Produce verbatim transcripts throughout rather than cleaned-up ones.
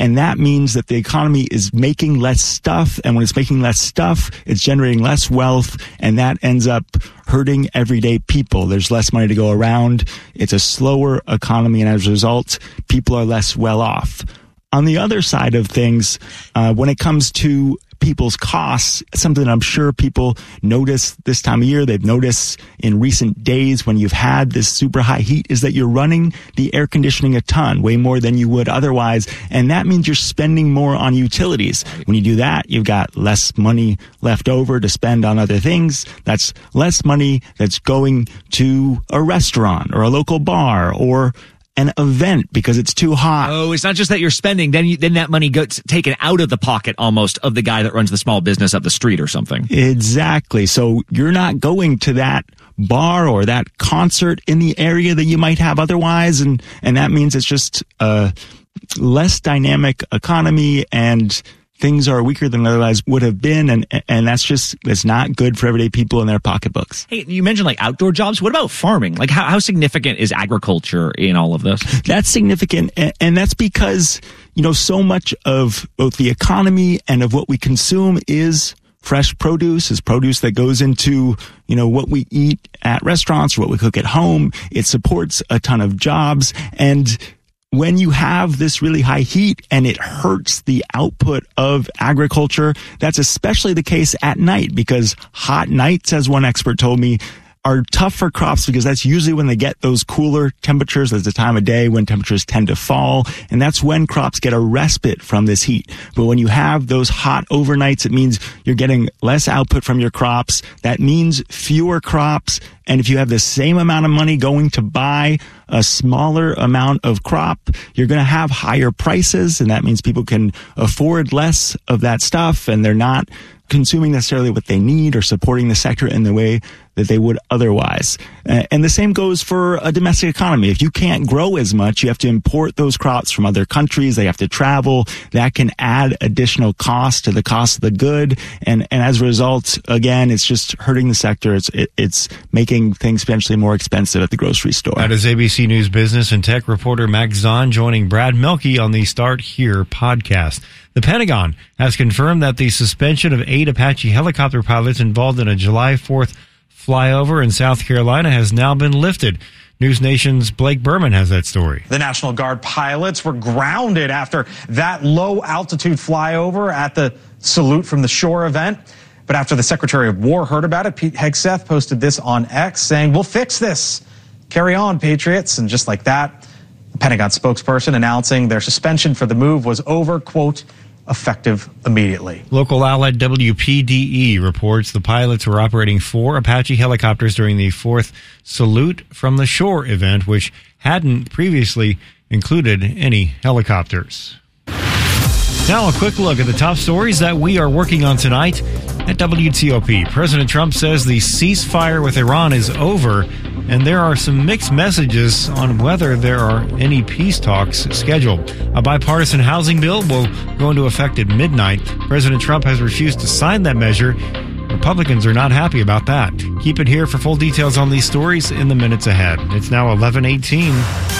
And that means that the economy is making less stuff. And when it's making less stuff, it's generating less wealth. And that ends up hurting everyday people. There's less money to go around. It's a slower economy. And as a result, people are less well off. On the other side of things, uh, when it comes to people's costs, something I'm sure people notice this time of year, they've noticed in recent days when you've had this super high heat, is that you're running the air conditioning a ton, way more than you would otherwise. And that means you're spending more on utilities. When you do that, you've got less money left over to spend on other things. That's less money that's going to a restaurant or a local bar or an event because it's too hot. Oh, it's not just that you're spending. Then you, then that money gets taken out of the pocket almost of the guy that runs the small business up the street or something. Exactly. So you're not going to that bar or that concert in the area that you might have otherwise. And, and that means it's just a less dynamic economy and things are weaker than otherwise would have been, and and that's just, that's not good for everyday people in their pocketbooks. Hey, you mentioned like outdoor jobs. What about farming? Like how, how significant is agriculture in all of this? That's significant, and, and that's because, you know, so much of both the economy and of what we consume is fresh produce, is produce that goes into, you know, what we eat at restaurants or what we cook at home. It supports a ton of jobs, and when you have this really high heat and it hurts the output of agriculture, that's especially the case at night, because hot nights, as one expert told me, are tough for crops because that's usually when they get those cooler temperatures. There's a time of day when temperatures tend to fall, and that's when crops get a respite from this heat. But when you have those hot overnights, it means you're getting less output from your crops. That means fewer crops. And if you have the same amount of money going to buy a smaller amount of crop, you're going to have higher prices. And that means people can afford less of that stuff, and they're not consuming necessarily what they need or supporting the sector in the way that they would otherwise. And the same goes for a domestic economy. If you can't grow as much, you have to import those crops from other countries. They have to travel. That can add additional cost to the cost of the good. And, and as a result, again, it's just hurting the sector. It's, it, it's making things potentially more expensive at the grocery store. That is A B C News business and tech reporter Max Zahn joining Brad Mielke on the Start Here podcast. The Pentagon has confirmed that the suspension of eight Apache helicopter pilots involved in a July fourth flyover in South Carolina has now been lifted. News Nation's Blake Berman has that story. The National Guard pilots were grounded after that low-altitude flyover at the Salute from the Shore event. But after the Secretary of War heard about it, Pete Hegseth posted this on X saying, "We'll fix this. Carry on, Patriots." And just like that, the Pentagon spokesperson announcing their suspension for the move was over, quote, effective immediately. Local outlet W P D E reports the pilots were operating four Apache helicopters during the fourth Salute from the Shore event, which hadn't previously included any helicopters. Now a quick look at the top stories that we are working on tonight at W T O P. President Trump says the ceasefire with Iran is over, and there are some mixed messages on whether there are any peace talks scheduled. A bipartisan housing bill will go into effect at midnight. President Trump has refused to sign that measure. Republicans are not happy about that. Keep it here for full details on these stories in the minutes ahead. It's now eleven eighteen.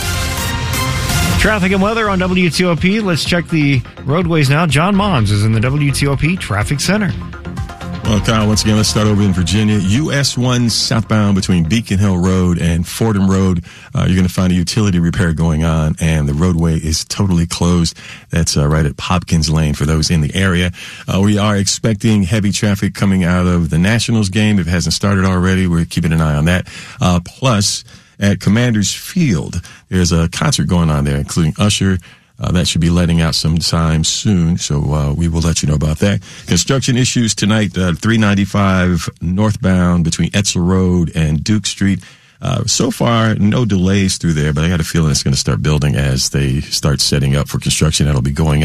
Traffic and weather on W T O P. Let's check the roadways now. John Mons is in the W T O P Traffic Center. Well, Kyle, once again, let's start over in Virginia. U S one southbound between Beacon Hill Road and Fordham Road. Uh, you're going to find a utility repair going on, and the roadway is totally closed. That's uh, right at Hopkins Lane for those in the area. Uh, we are expecting heavy traffic coming out of the Nationals game. If it hasn't started already, we're keeping an eye on that. Uh, plus, at Commanders Field, there's a concert going on there, including Usher. Uh, that should be letting out sometime soon, so uh, we will let you know about that. Construction issues tonight, uh, three ninety-five northbound between Etzel Road and Duke Street. Uh, so far, no delays through there, but I got a feeling it's going to start building as they start setting up for construction. That'll be going on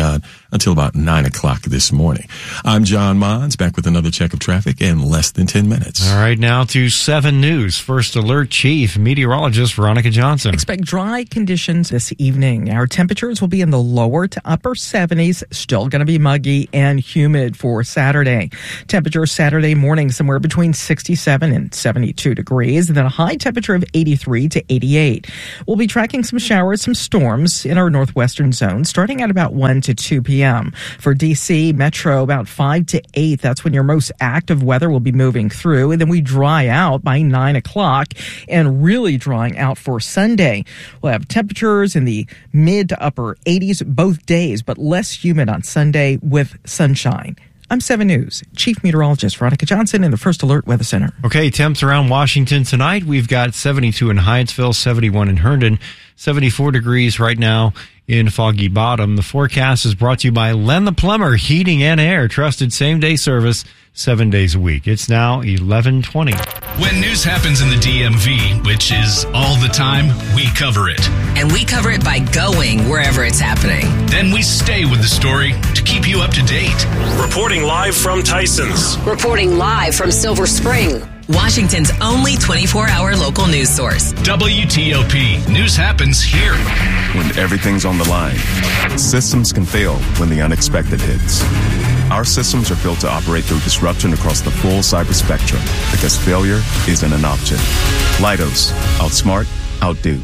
until about nine o'clock this morning. I'm John Mons, back with another check of traffic in less than ten minutes. All right, now to seven News. First Alert Chief Meteorologist Veronica Johnson. Expect dry conditions this evening. Our temperatures will be in the lower to upper seventies, still going to be muggy and humid for Saturday. Temperatures Saturday morning somewhere between sixty-seven and seventy-two degrees, and then a high temperature of eighty-three to eighty-eight. We'll be tracking some showers, some storms in our northwestern zone starting at about one to two p.m. For D C Metro, about five to eight. That's when your most active weather will be moving through, and then we dry out by nine o'clock and really drying out for Sunday. We'll have temperatures in the mid to upper eighties both days, but less humid on Sunday with sunshine. I'm seven News Chief Meteorologist Veronica Johnson in the First Alert Weather Center. Okay, temps around Washington tonight. We've got seventy-two in Hyattsville, seventy-one in Herndon, seventy-four degrees right now in Foggy Bottom. The forecast is brought to you by Len the Plumber Heating and Air, trusted same-day service seven days a week. It's now eleven twenty. When news happens in the D M V, which is all the time, we cover it. And we cover it by going wherever it's happening. Then we stay with the story to keep you up to date. Reporting live from Tyson's. Reporting live from Silver Spring, Washington's only twenty-four hour local news source. W T O P. News happens here. When everything's on the line, systems can fail when the unexpected hits. Our systems are built to operate through disruption across the full cyber spectrum because failure isn't an option. Leidos. Outsmart, outdo.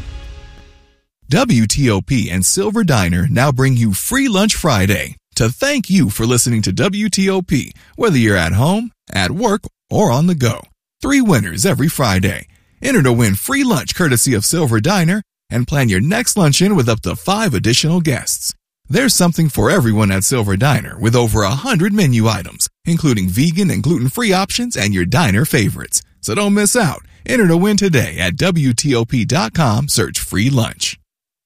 W T O P and Silver Diner now bring you Free Lunch Friday to thank you for listening to W T O P, whether you're at home, at work, or on the go. Three winners every Friday. Enter to win free lunch courtesy of Silver Diner and plan your next luncheon with up to five additional guests. There's something for everyone at Silver Diner with over a hundred menu items, including vegan and gluten-free options and your diner favorites. So don't miss out. Enter to win today at W T O P dot com. Search free lunch.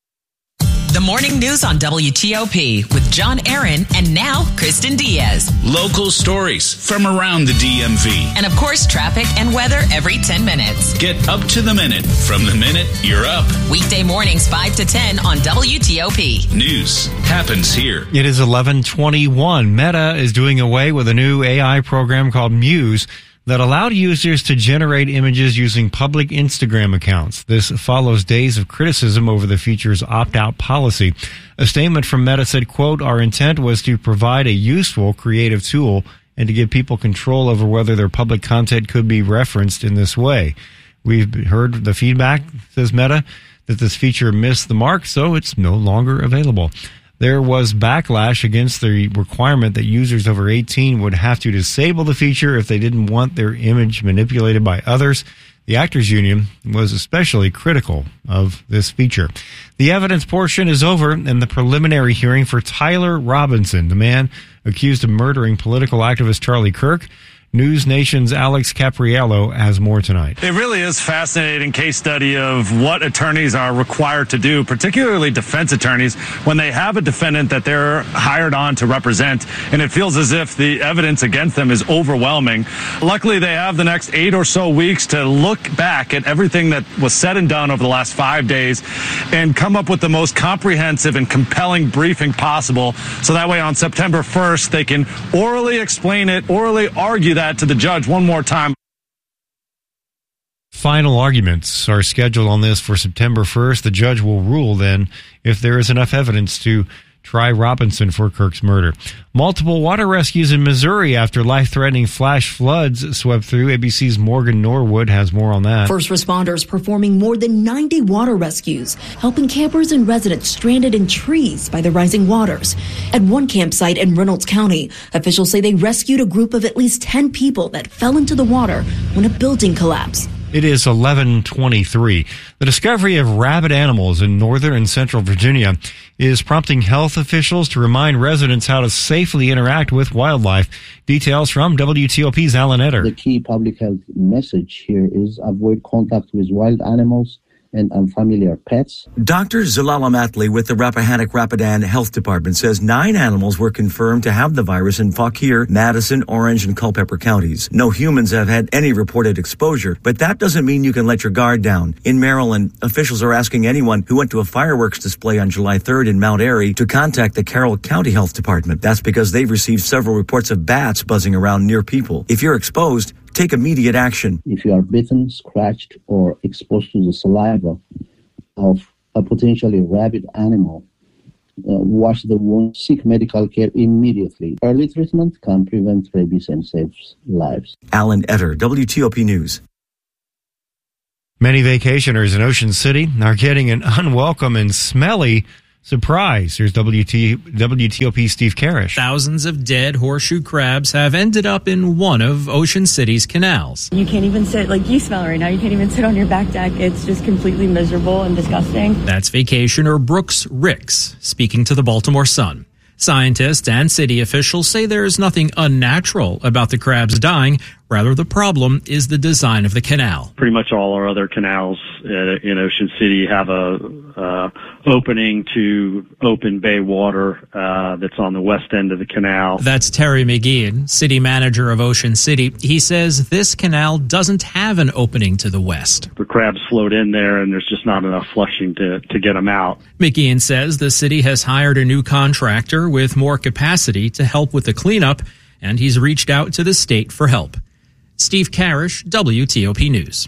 The morning news on W T O P with John Aaron and now Kristen Diaz. Local stories from around the D M V. And of course, traffic and weather every ten minutes. Get up to the minute from the minute you're up. Weekday mornings five to ten on W T O P. News happens here. It is eleven twenty-one. Meta is doing away with a new A I program called Muse that allowed users to generate images using public Instagram accounts. This follows days of criticism over the feature's opt-out policy. A statement from Meta said, quote, "Our intent was to provide a useful creative tool and to give people control over whether their public content could be referenced in this way. We've heard the feedback," says Meta, "that this feature missed the mark, so it's no longer available." There was backlash against the requirement that users over eighteen would have to disable the feature if they didn't want their image manipulated by others. The Actors Union was especially critical of this feature. The evidence portion is over, and the preliminary hearing for Tyler Robinson, the man accused of murdering political activist Charlie Kirk. News Nation's Alex Capriello has more tonight. It really is a fascinating case study of what attorneys are required to do, particularly defense attorneys, when they have a defendant that they're hired on to represent, and it feels as if the evidence against them is overwhelming. Luckily, they have the next eight or so weeks to look back at everything that was said and done over the last five days and come up with the most comprehensive and compelling briefing possible, so that way on September first, they can orally explain it, orally argue that that to the judge one more time. Final arguments are scheduled on this for September first. The judge will rule then if there is enough evidence to try Robinson for Kirk's murder. Multiple water rescues in Missouri after life-threatening flash floods swept through. A B C's Morgan Norwood has more on that. First responders performing more than ninety water rescues, helping campers and residents stranded in trees by the rising waters. At one campsite in Reynolds County, officials say they rescued a group of at least ten people that fell into the water when a building collapsed. It is eleven twenty-three. The discovery of rabid animals in northern and central Virginia is prompting health officials to remind residents how to safely interact with wildlife. Details from W T O P's Alan Etter. The key public health message here is avoid contact with wild animals and unfamiliar pets. Doctor Zelalem Atli with the Rappahannock Rapidan Health Department says nine animals were confirmed to have the virus in Fauquier, Madison, Orange, and Culpeper counties. No humans have had any reported exposure, but that doesn't mean you can let your guard down. In Maryland, officials are asking anyone who went to a fireworks display on July third in Mount Airy to contact the Carroll County Health Department. That's because they've received several reports of bats buzzing around near people. If you're exposed, take immediate action. If you are bitten, scratched, or exposed to the saliva of a potentially rabid animal, uh, wash the wound, seek medical care immediately. Early treatment can prevent rabies and save lives. Alan Etter, W T O P News. Many vacationers in Ocean City are getting an unwelcome and smelly surprise. Here's W T, W T O P Steve Karish. Thousands of dead horseshoe crabs have ended up in one of Ocean City's canals. You can't even sit, like you smell right now, you can't even sit on your back deck. It's just completely miserable and disgusting. That's vacationer Brooks Ricks speaking to the Baltimore Sun. Scientists and city officials say there is nothing unnatural about the crabs dying. Rather, the problem is the design of the canal. Pretty much all our other canals in Ocean City have a uh, opening to open bay water uh, that's on the west end of the canal. That's Terry McGeehan, city manager of Ocean City. He says this canal doesn't have an opening to the west. The crabs float in there, and there's just not enough flushing to, to get them out. McGeehan says the city has hired a new contractor with more capacity to help with the cleanup, and he's reached out to the state for help. Steve Karish, W T O P News.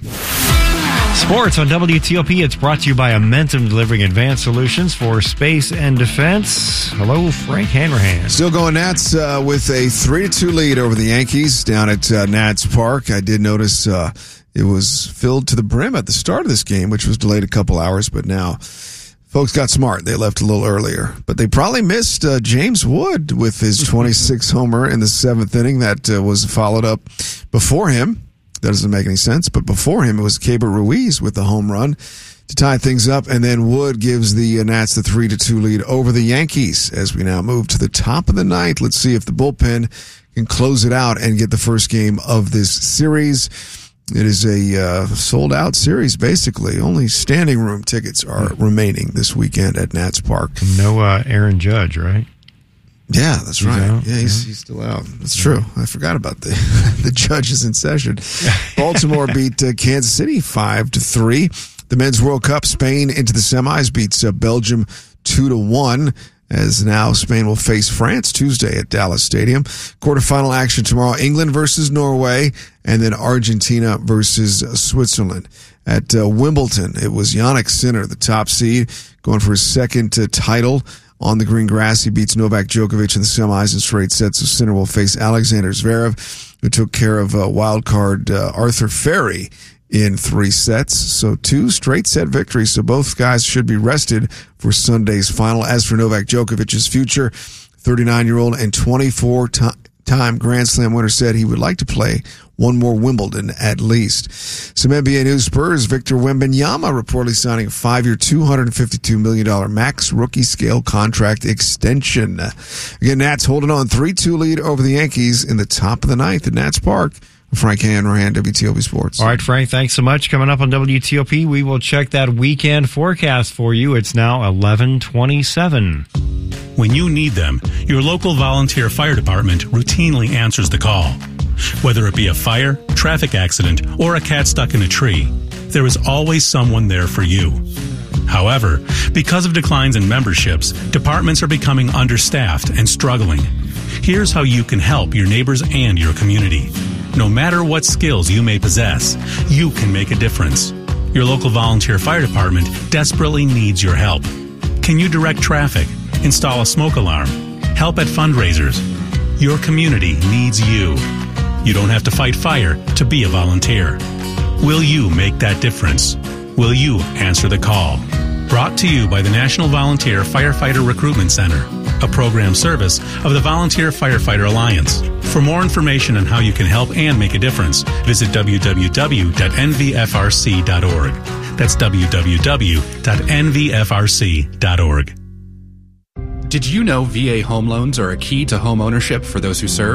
Sports on W T O P. It's brought to you by Amentum, delivering advanced solutions for space and defense. Hello, Frank Hanrahan. Still going Nats uh, with a three to two lead over the Yankees down at uh, Nats Park. I did notice uh, it was filled to the brim at the start of this game, which was delayed a couple hours, but now folks got smart. They left a little earlier. But they probably missed uh, James Wood with his twenty-sixth homer in the seventh inning that uh, was followed up before him. That doesn't make any sense. But before him, it was Keibert Ruiz with the home run to tie things up. And then Wood gives the uh, Nats the three to two lead over the Yankees as we now move to the top of the ninth. Let's see if the bullpen can close it out and get the first game of this series. It is a uh, sold-out series, basically. Only standing room tickets are remaining this weekend at Nats Park. No uh, Aaron Judge, right? Yeah, that's he's right. Out. Yeah, he's, yeah, he's still out. That's yeah. true. I forgot about the the Judges in session. Baltimore beat uh, Kansas City five to three. The Men's World Cup, Spain into the semis, beats uh, Belgium two to one. As now Spain will face France Tuesday at Dallas Stadium. Quarterfinal action tomorrow, England versus Norway, and then Argentina versus Switzerland. At uh, Wimbledon, it was Jannik Sinner, the top seed, going for his second uh, title on the green grass. He beats Novak Djokovic in the semis in straight sets, so Sinner will face Alexander Zverev, who took care of uh, wild card uh, Arthur Ferry in three sets. So two straight set victories. So both guys should be rested for Sunday's final. As for Novak Djokovic's future, thirty-nine-year-old and twenty-four-time Grand Slam winner said he would like to play one more Wimbledon at least. Some N B A news: Spurs Victor Wembanyama reportedly signing a five-year, two hundred fifty-two million dollars max rookie scale contract extension. Again, Nats holding on three two lead over the Yankees in the top of the ninth at Nats Park. Frank Hanrahan, W T O P Sports. All right, Frank, thanks so much. Coming up on W T O P, we will check that weekend forecast for you. It's now eleven twenty-seven. When you need them, your local volunteer fire department routinely answers the call. Whether it be a fire, traffic accident, or a cat stuck in a tree, there is always someone there for you. However, because of declines in memberships, departments are becoming understaffed and struggling. Here's how you can help your neighbors and your community. No matter what skills you may possess, you can make a difference. Your local volunteer fire department desperately needs your help. Can you direct traffic, install a smoke alarm, help at fundraisers? Your community needs you. You don't have to fight fire to be a volunteer. Will you make that difference? Will you answer the call? Brought to you by the National Volunteer Firefighter Recruitment Center, a program service of the Volunteer Firefighter Alliance. For more information on how you can help and make a difference, visit w w w dot n v f r c dot org. That's w w w dot n v f r c dot org. Did you know V A home loans are a key to home ownership for those who served?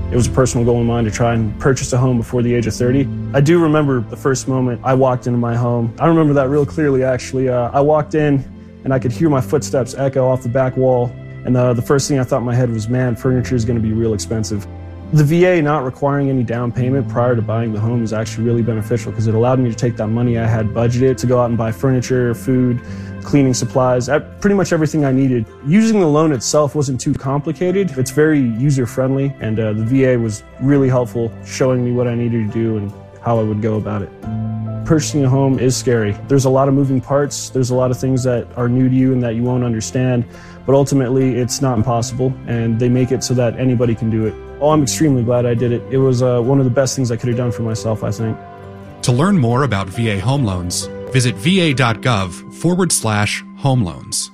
It was a personal goal of mine to try and purchase a home before the age of thirty. I do remember the first moment I walked into my home. I remember that real clearly, actually. Uh, I walked in and I could hear my footsteps echo off the back wall. And uh, the first thing I thought in my head was, man, furniture is going to be real expensive. The V A not requiring any down payment prior to buying the home is actually really beneficial because it allowed me to take that money I had budgeted to go out and buy furniture, food, cleaning supplies, pretty much everything I needed. Using the loan itself wasn't too complicated. It's very user-friendly, and uh, the V A was really helpful, showing me what I needed to do and how I would go about it. Purchasing a home is scary. There's a lot of moving parts. There's a lot of things that are new to you and that you won't understand, but ultimately it's not impossible, and they make it so that anybody can do it. Oh, I'm extremely glad I did it. It was uh, one of the best things I could have done for myself, I think. To learn more about V A home loans, visit va.gov forward slash home loans.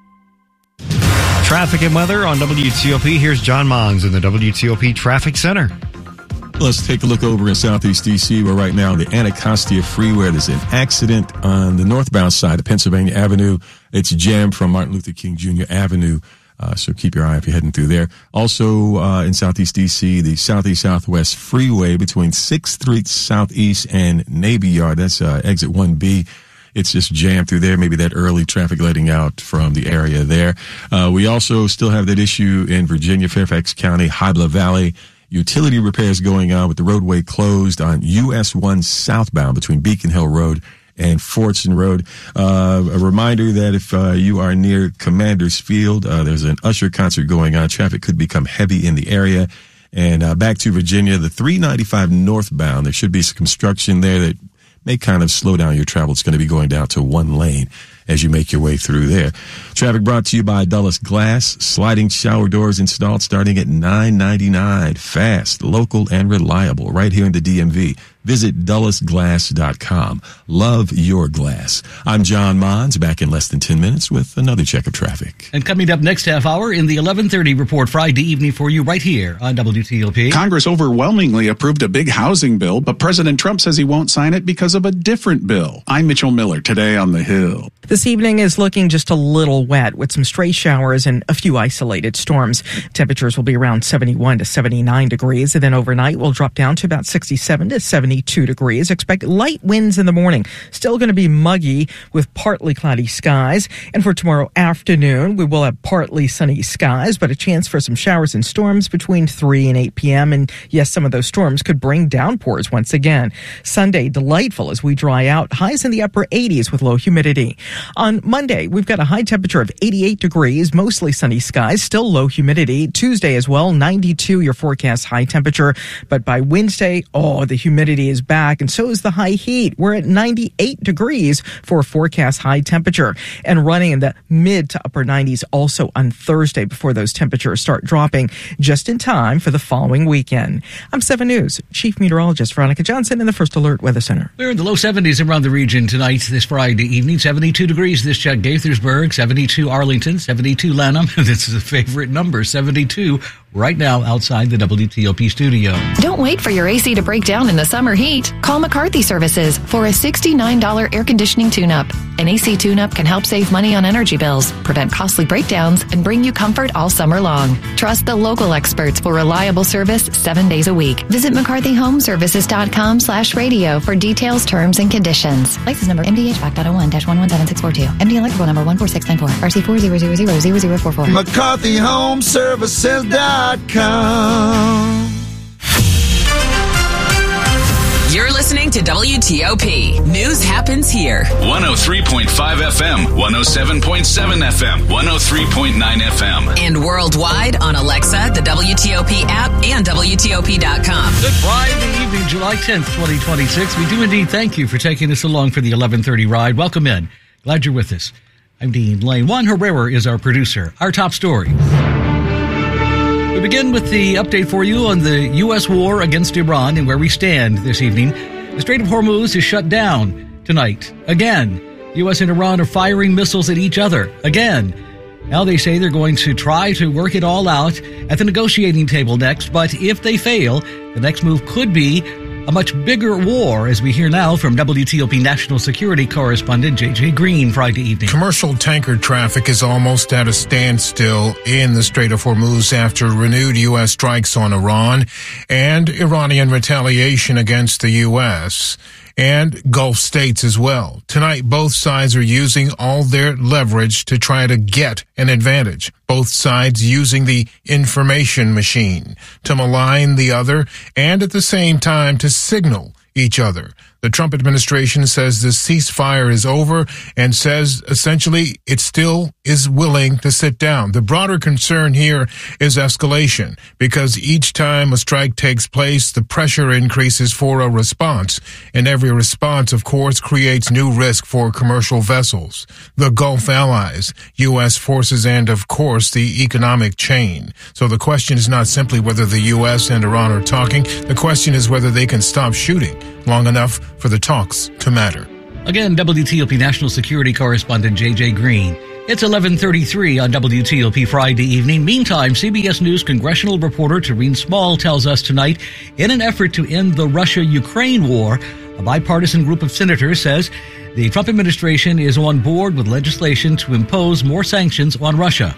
Traffic and weather on W T O P. Here's John Mons in the W T O P Traffic Center. Let's take a look over in Southeast D C, where right now the Anacostia Freeway, there's an accident on the northbound side of Pennsylvania Avenue. It's jammed from Martin Luther King Junior Avenue. Uh, so keep your eye if you're heading through there. Also, uh, in Southeast D C, the Southeast Southwest Freeway between sixth Street Southeast and Navy Yard. That's, uh, exit one B. It's just jammed through there. Maybe that early traffic letting out from the area there. Uh, we also still have that issue in Virginia, Fairfax County, Hybla Valley. Utility repairs going on with the roadway closed on U S one southbound between Beacon Hill Road and Fortson Road. Uh, a reminder that if uh, you are near Commander's Field, uh, there's an Usher concert going on. Traffic could become heavy in the area. And uh, back to Virginia, the three ninety-five northbound, there should be some construction there that may kind of slow down your travel. It's going to be going down to one lane as you make your way through there. Traffic brought to you by Dulles Glass. Sliding shower doors installed starting at nine ninety-nine. Fast, local, and reliable right here in the D M V. Visit dulles glass dot com. Love your glass. I'm John Mons, back in less than ten minutes with another check of traffic. And coming up next half hour in the eleven thirty report Friday evening for you right here on W T O P. Congress overwhelmingly approved a big housing bill, but President Trump says he won't sign it because of a different bill. I'm Mitchell Miller, today on the Hill. This evening is looking just a little wet with some stray showers and a few isolated storms. Temperatures will be around seventy-one to seventy-nine degrees, and then overnight will drop down to about sixty-seven to seventy-two degrees. Expect light winds in the morning. Still going to be muggy with partly cloudy skies. And for tomorrow afternoon, we will have partly sunny skies, but a chance for some showers and storms between three and eight p.m. And yes, some of those storms could bring downpours once again. Sunday, delightful as we dry out. Highs in the upper eighties with low humidity. On Monday, we've got a high temperature of eighty-eight degrees, mostly sunny skies, still low humidity. Tuesday as well, ninety-two, your forecast high temperature. But by Wednesday, oh, the humidity is back, and so is the high heat. We're at ninety-eight degrees for a forecast high temperature, and running in the mid to upper nineties also on Thursday before those temperatures start dropping just in time for the following weekend. I'm seven News Chief Meteorologist Veronica Johnson in the First Alert Weather Center. We're in the low seventies around the region tonight, this Friday evening. seventy-two degrees this check, Gaithersburg, seventy-two Arlington, seventy-two Lanham. This is a favorite number, seventy-two right now outside the W T O P studio. Don't wait for your A C to break down in the summer heat. Call McCarthy Services for a sixty-nine dollars air conditioning tune-up. An A C tune-up can help save money on energy bills, prevent costly breakdowns, and bring you comfort all summer long. Trust the local experts for reliable service seven days a week. Visit McCarthyHomeservices.com slash radio for details, terms, and conditions. License number M D H V A C dot oh one dash one one seven six four two. M D electrical number one four six nine four. R C four zero zero zero zero zero four four. McCarthy Home Services dot com. You're listening to W T O P. News happens here. one oh three point five F M, one oh seven point seven F M, one oh three point nine F M. And worldwide on Alexa, the W T O P app, and W T O P dot com. Good Friday evening, July tenth, twenty twenty-six. We do indeed thank you for taking us along for the eleven thirty ride. Welcome in. Glad you're with us. I'm Dean Lane. Juan Herrera is our producer. Our top story. We begin with the update for you on the U S war against Iran and where we stand this evening. The Strait of Hormuz is shut down tonight. Again, U S and Iran are firing missiles at each other. Again. Now they say they're going to try to work it all out at the negotiating table next, but if they fail, the next move could be a much bigger war, as we hear now from W T O P national security correspondent J J Green Friday evening. Commercial tanker traffic is almost at a standstill in the Strait of Hormuz after renewed U S strikes on Iran and Iranian retaliation against the U S and Gulf states as well. Tonight, both sides are using all their leverage to try to get an advantage. Both sides using the information machine to malign the other and at the same time to signal each other. The Trump administration says the ceasefire is over and says essentially it still is willing to sit down. The broader concern here is escalation, because each time a strike takes place, the pressure increases for a response. And every response, of course, creates new risk for commercial vessels, the Gulf allies, U S forces, and, of course, the economic chain. So the question is not simply whether the U S and Iran are talking. The question is whether they can stop shooting long enough for the talks to matter. Again, W T O P national security correspondent J J Green. It's eleven thirty-three on W T O P Friday evening. Meantime, C B S News congressional reporter Tareen Small tells us tonight, in an effort to end the Russia-Ukraine war, a bipartisan group of senators says the Trump administration is on board with legislation to impose more sanctions on Russia.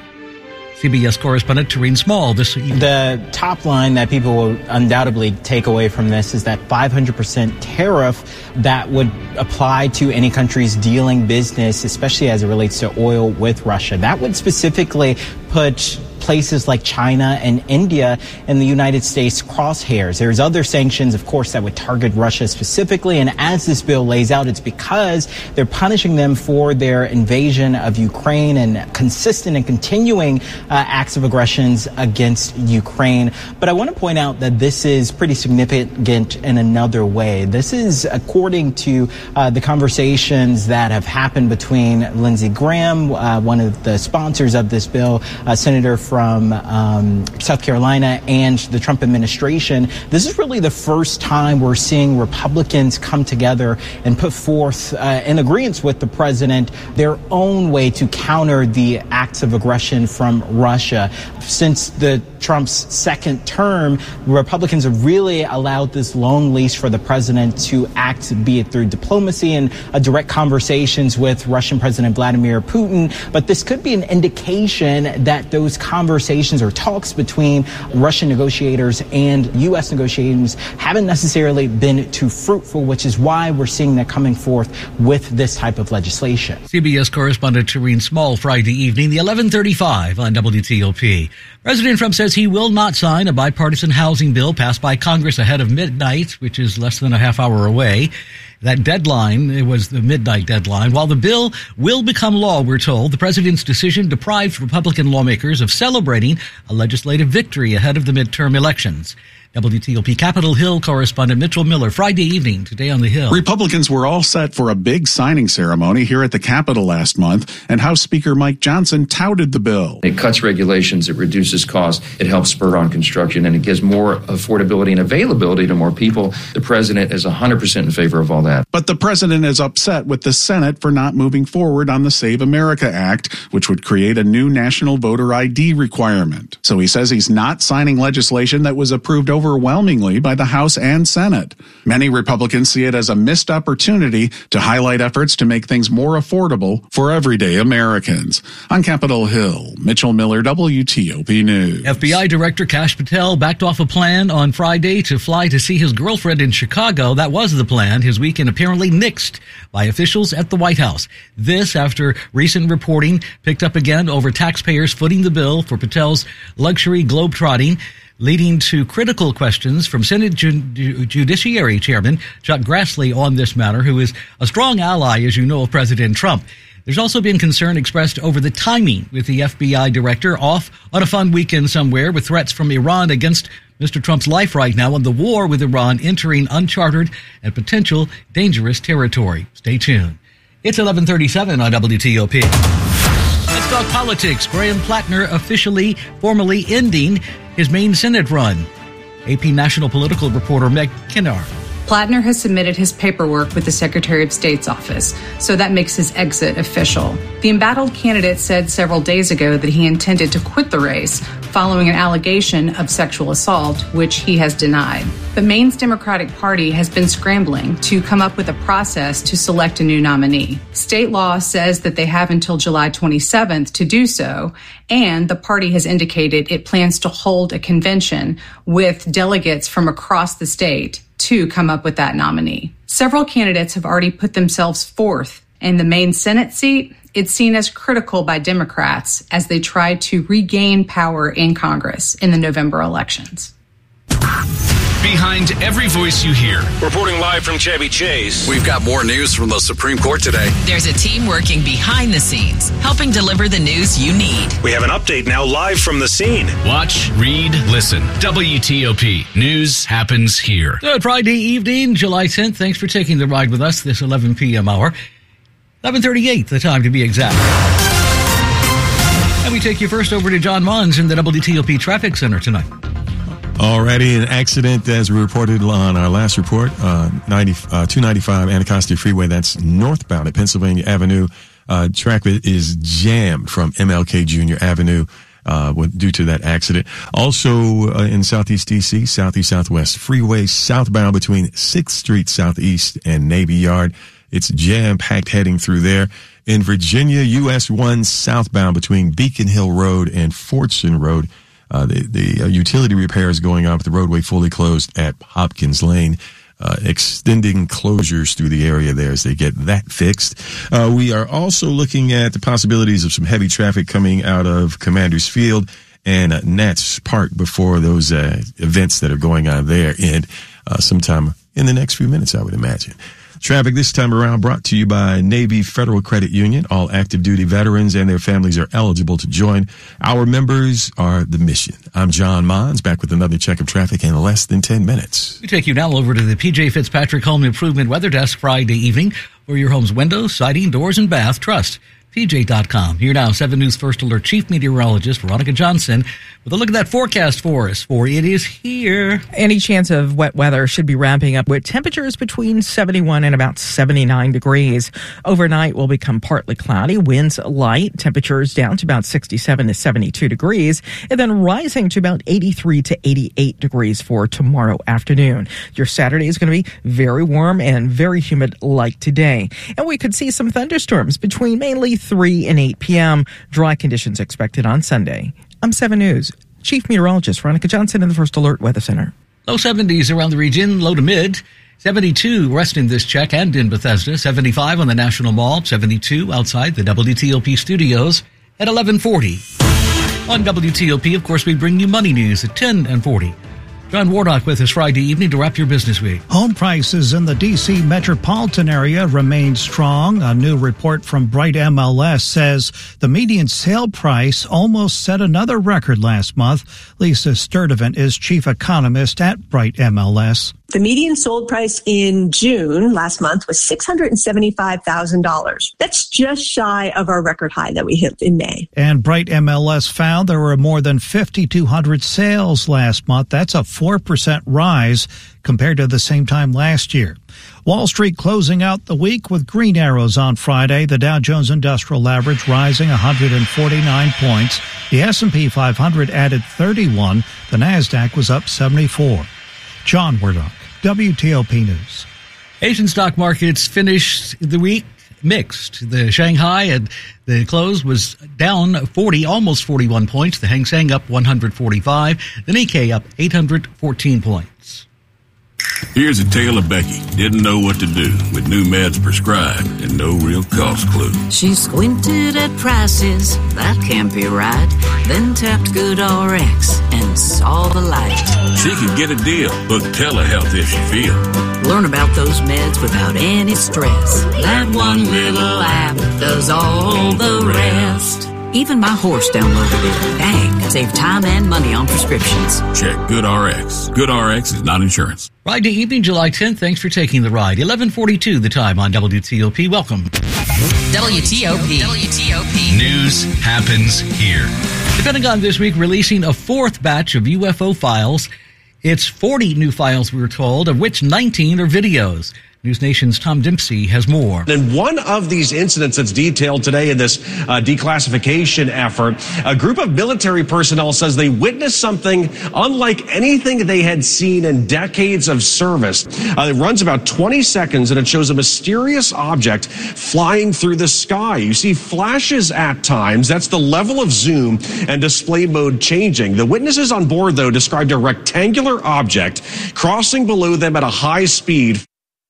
C B S correspondent Tareen Small this evening. The top line that people will undoubtedly take away from this is that five hundred percent tariff that would apply to any country's dealing business, especially as it relates to oil with Russia. That would specifically put places like China and India in the United States crosshairs. There's other sanctions, of course, that would target Russia specifically. And as this bill lays out, it's because they're punishing them for their invasion of Ukraine and consistent and continuing uh, acts of aggressions against Ukraine. But I want to point out that this is pretty significant in another way. This is according to uh, the conversations that have happened between Lindsey Graham, uh, one of the sponsors of this bill, a senator from from um, South Carolina, and the Trump administration. This is really the first time we're seeing Republicans come together and put forth, uh, in agreement with the president, their own way to counter the acts of aggression from Russia. Since the Trump's second term, Republicans have really allowed this long leash for the president to act, be it through diplomacy and uh, direct conversations with Russian President Vladimir Putin. But this could be an indication that those conversations or talks between Russian negotiators and U S negotiators haven't necessarily been too fruitful, which is why we're seeing that coming forth with this type of legislation. C B S correspondent Tareen Small Friday evening, the eleven thirty-five on W T O P. President Trump says he will not sign a bipartisan housing bill passed by Congress ahead of midnight, which is less than a half hour away. That deadline, it was the midnight deadline. While the bill will become law, we're told, the president's decision deprived Republican lawmakers of celebrating a legislative victory ahead of the midterm elections. W T O P Capitol Hill correspondent Mitchell Miller, Friday evening, today on the Hill. Republicans were all set for a big signing ceremony here at the Capitol last month, and House Speaker Mike Johnson touted the bill. It cuts regulations, it reduces costs, it helps spur on construction, and it gives more affordability and availability to more people. The president is one hundred percent in favor of all that. But the president is upset with the Senate for not moving forward on the Save America Act, which would create a new national voter I D requirement. So he says he's not signing legislation that was approved over overwhelmingly by the House and Senate. Many Republicans see it as a missed opportunity to highlight efforts to make things more affordable for everyday Americans. On Capitol Hill, Mitchell Miller, W T O P News. F B I Director Kash Patel backed off a plan on Friday to fly to see his girlfriend in Chicago. That was the plan. His weekend apparently nixed by officials at the White House. This after recent reporting picked up again over taxpayers footing the bill for Patel's luxury globetrotting, leading to critical questions from Senate Ju- Judiciary Chairman Chuck Grassley on this matter, who is a strong ally, as you know, of President Trump. There's also been concern expressed over the timing, with the F B I director off on a fun weekend somewhere with threats from Iran against Mister Trump's life right now, and the war with Iran entering uncharted and potential dangerous territory. Stay tuned. It's eleven thirty-seven on W T O P. Let's talk politics. Graham Plattner officially, formally ending his main Senate run. A P national political reporter Meg Kinnar Plattner has submitted his paperwork with the Secretary of State's office, so that makes his exit official. The embattled candidate said several days ago that he intended to quit the race following an allegation of sexual assault, which he has denied. The Maine's Democratic Party has been scrambling to come up with a process to select a new nominee. State law says that they have until July twenty-seventh to do so, and the party has indicated it plans to hold a convention with delegates from across the state to come up with that nominee. Several candidates have already put themselves forth, and the Maine Senate seat, it's seen as critical by Democrats as they try to regain power in Congress in the November elections. Behind every voice you hear. Reporting live from Chevy Chase. We've got more news from the Supreme Court today. There's a team working behind the scenes, helping deliver the news you need. We have an update now live from the scene. Watch, read, listen. W T O P. News happens here. Good Friday evening, July tenth. Thanks for taking the ride with us this eleven p.m. hour. eleven thirty-eight, the time to be exact. And we take you first over to John Mons in the W T O P Traffic Center tonight. Already an accident, as we reported on our last report, uh, ninety, uh, two ninety-five Anacostia Freeway, that's northbound at Pennsylvania Avenue. Uh, traffic is jammed from M L K Junior Avenue uh, due to that accident. Also uh, in Southeast D C, Southeast Southwest Freeway, southbound between sixth Street Southeast and Navy Yard. It's jam-packed heading through there. In Virginia, U S one southbound between Beacon Hill Road and Fordson Road. Uh, the the uh, utility repair is going on with the roadway fully closed at Hopkins Lane, uh, extending closures through the area there as they get that fixed. Uh, we are also looking at the possibilities of some heavy traffic coming out of Commander's Field and uh, Nats Park before those uh, events that are going on there end uh, sometime in the next few minutes, I would imagine. Traffic this time around brought to you by Navy Federal Credit Union. All active duty veterans and their families are eligible to join. Our members are the mission. I'm John Mons, back with another check of traffic in less than ten minutes. We take you now over to the P J Fitzpatrick Home Improvement Weather Desk Friday evening, where your home's windows, siding, doors, and bath trust. P J dot com. Here now, seven News First Alert Chief Meteorologist Veronica Johnson with a look at that forecast for us, for it is here. Any chance of wet weather should be ramping up with temperatures between seventy-one and about seventy-nine degrees. Overnight will become partly cloudy, winds light, temperatures down to about sixty-seven to seventy-two degrees, and then rising to about eighty-three to eighty-eight degrees for tomorrow afternoon. Your Saturday is going to be very warm and very humid like today. And we could see some thunderstorms between mainly three and eight p.m. Dry conditions expected on Sunday. I'm seven News Chief Meteorologist Veronica Johnson in the First Alert Weather Center. Low seventies around the region, low to mid. seventy-two west in this check and in Bethesda. seventy-five on the National Mall. seventy-two outside the W T O P studios at eleven forty. On W T O P, of course, we bring you money news at ten and forty. John Warnock with us Friday evening to wrap your business week. Home prices in the D C metropolitan area remain strong. A new report from Bright M L S says the median sale price almost set another record last month. Lisa Sturdivant is chief economist at Bright M L S. The median sold price in June last month was six hundred seventy-five thousand dollars. That's just shy of our record high that we hit in May. And Bright M L S found there were more than fifty-two hundred sales last month. That's a four percent rise compared to the same time last year. Wall Street closing out the week with green arrows on Friday. The Dow Jones Industrial Average rising one hundred forty-nine points. The S and P five hundred added thirty-one. The NASDAQ was up seventy-four. John Warnock, W T O P News. Asian stock markets finished the week mixed. The Shanghai at the close was down forty, almost forty-one points. The Hang Seng up one hundred forty-five. The Nikkei up eight hundred fourteen points. Here's a tale of Becky. Didn't know what to do with new meds prescribed and no real cost clue. She squinted at prices, that can't be right. Then tapped GoodRx and saw the light. She could get a deal. Book telehealth if she feels. Learn about those meds without any stress. That one little app does all the rest. Even my horse downloaded it. Dang, save time and money on prescriptions. Check GoodRx. GoodRx is not insurance. Friday evening, July tenth. Thanks for taking the ride. eleven forty-two the time on W T O P. Welcome. W T O P. W T O P. News happens here. The Pentagon this week releasing a fourth batch of U F O files It's forty new files, we were told, of which nineteen are videos. News Nation's Tom Dempsey has more. In one of these incidents that's detailed today in this uh, declassification effort, a group of military personnel says they witnessed something unlike anything they had seen in decades of service. Uh, it runs about twenty seconds, and it shows a mysterious object flying through the sky. You see flashes at times. That's the level of zoom and display mode changing. The witnesses on board, though, described a rectangular object crossing below them at a high speed.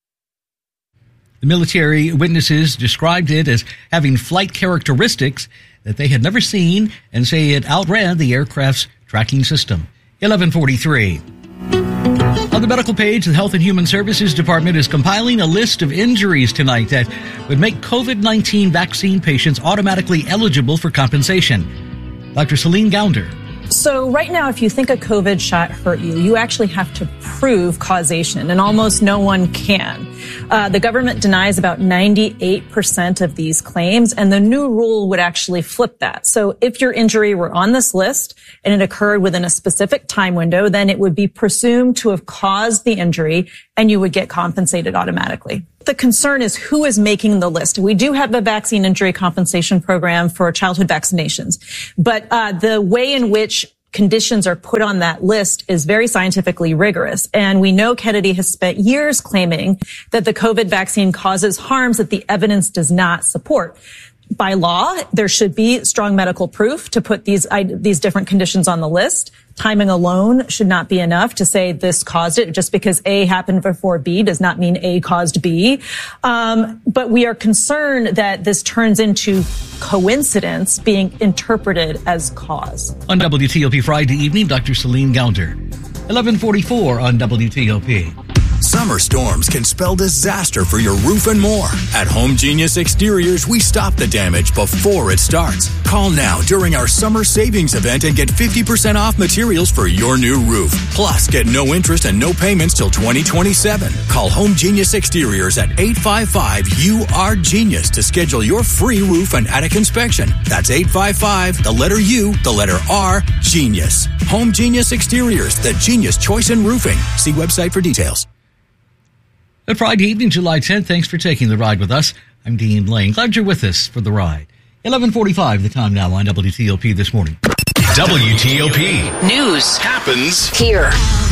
The military witnesses described it as having flight characteristics that they had never seen and say it outran the aircraft's tracking system. eleven forty-three. On the medical page, the Health and Human Services Department is compiling a list of injuries tonight that would make COVID nineteen vaccine patients automatically eligible for compensation. Doctor Celine Gounder. So right now, if you think a COVID shot hurt you, you actually have to prove causation, and almost no one can. Uh, the government denies about ninety-eight percent of these claims, and the new rule would actually flip that. So if your injury were on this list and it occurred within a specific time window, then it would be presumed to have caused the injury, and you would get compensated automatically. The concern is who is making the list. We do have a vaccine injury compensation program for childhood vaccinations, but uh, the way in which conditions are put on that list is very scientifically rigorous. And we know Kennedy has spent years claiming that the COVID vaccine causes harms that the evidence does not support. By law, there should be strong medical proof to put these these different conditions on the list. Timing alone should not be enough to say this caused it. Just because A happened before B does not mean A caused B. Um, but we are concerned that this turns into coincidence being interpreted as cause. On W T O P Friday evening, Doctor Celine Gounder. eleven forty-four on W T O P. Summer storms can spell disaster for your roof and more. At Home Genius Exteriors, we stop the damage before it starts. Call now during our summer savings event and get fifty percent off materials for your new roof. Plus, get no interest and no payments till twenty twenty-seven. Call Home Genius Exteriors at eight five five U R Genius to schedule your free roof and attic inspection. That's eight five five, the letter U, the letter R, Genius. Home Genius Exteriors, the genius choice in roofing. See website for details. At Friday evening, July tenth, thanks for taking the ride with us. I'm Dean Lane. Glad you're with us for the ride. eleven forty-five, the time now on W T O P this morning. W T O P. News happens here.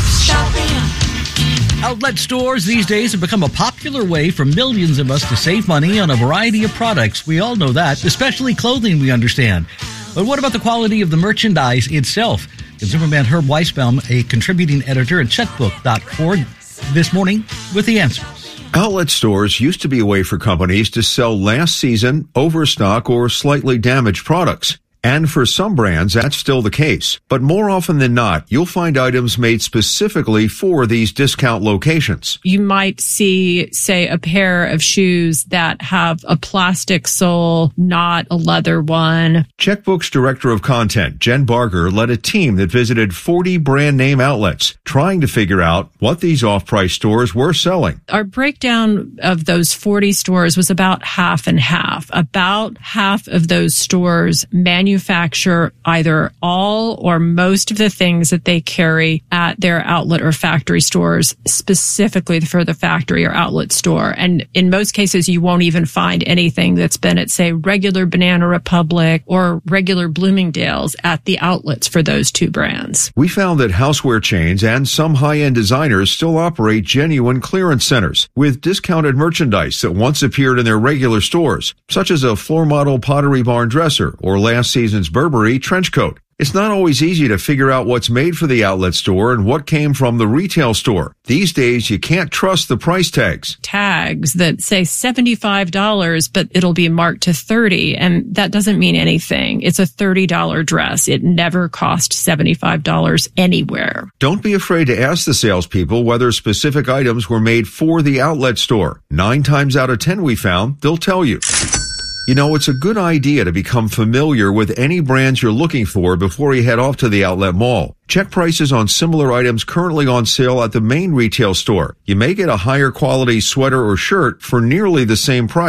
Outlet stores these days have become a popular way for millions of us to save money on a variety of products. We all know that, especially clothing, we understand. But what about the quality of the merchandise itself? Consumerman Herb Weisbaum, a contributing editor at checkbook dot org, this morning with the answers. Outlet stores used to be a way for companies to sell last season, overstock, or slightly damaged products. And for some brands, that's still the case. But more often than not, you'll find items made specifically for these discount locations. You might see, say, a pair of shoes that have a plastic sole, not a leather one. Checkbook's director of content, Jen Barger, led a team that visited forty brand name outlets, trying to figure out what these off-price stores were selling. Our breakdown of those forty stores was about half and half. About half of those stores manufacture manufacture either all or most of the things that they carry at their outlet or factory stores, specifically for the factory or outlet store. And in most cases, you won't even find anything that's been at, say, regular Banana Republic or regular Bloomingdale's at the outlets for those two brands. We found that houseware chains and some high-end designers still operate genuine clearance centers with discounted merchandise that once appeared in their regular stores, such as a floor model Pottery Barn dresser or last season's Burberry trench coat. It's not always easy to figure out what's made for the outlet store and what came from the retail store. These days, you can't trust the price tags. Tags that say seventy-five dollars, but it'll be marked to thirty dollars, and that doesn't mean anything. It's a thirty dollars dress. It never cost seventy-five dollars anywhere. Don't be afraid to ask the salespeople whether specific items were made for the outlet store. Nine times out of ten, we found, they'll tell you. You know, it's a good idea to become familiar with any brands you're looking for before you head off to the outlet mall. Check prices on similar items currently on sale at the main retail store. You may get a higher quality sweater or shirt for nearly the same price.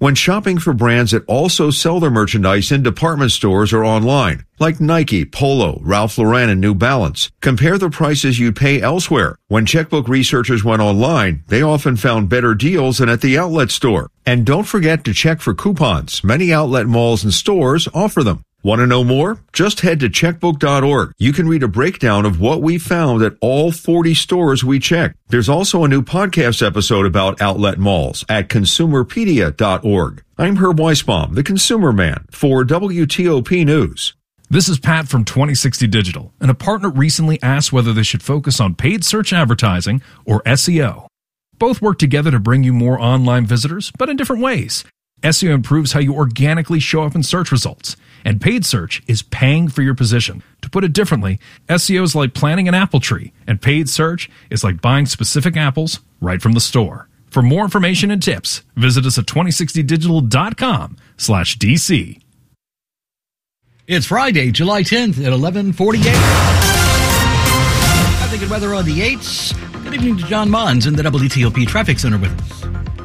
when shopping for brands that also sell their merchandise in department stores or online, like Nike, Polo, Ralph Lauren, and New Balance. Compare the prices you'd pay elsewhere. When checkbook researchers went online, they often found better deals than at the outlet store. And don't forget to check for coupons. Many outlet malls and stores offer them. Want to know more? Just head to checkbook dot org. You can read a breakdown of what we found at all forty stores we checked. There's also a new podcast episode about outlet malls at consumerpedia dot org. I'm Herb Weisbaum, the Consumer Man, for W T O P News. This is Pat from twenty sixty Digital, and a partner recently asked whether they should focus on paid search advertising or S E O. Both work together to bring you more online visitors, but in different ways. S E O improves how you organically show up in search results, and paid search is paying for your position. To put it differently, S E O is like planting an apple tree, and paid search is like buying specific apples right from the store. For more information and tips, visit us at twenty sixty digital dot com slash D C. It's Friday, July tenth at eleven forty-eight. I'm thinking weather on the eights. Good evening to John Mons in the W T O P Traffic Center with us.